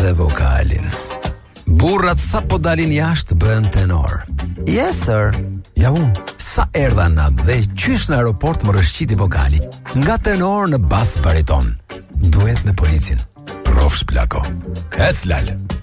dhe vokalin. Burrat sa po dalin jashtë bëhen tenor. Yes sir. Ja unë, sa erdha natë dhe qysh në aeroport më rëshqiti vokali. Nga tenor në bas bariton. Duhet me policin. Profsh plako. Ec lal.